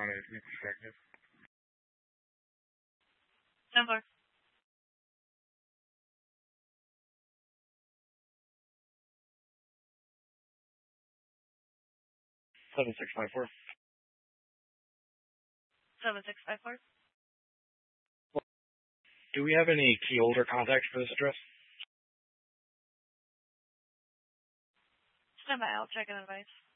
on it. Give me a second. Number. 7654. 7654. Do we have any key holder contacts for this address? Stand by, I'll check an advice.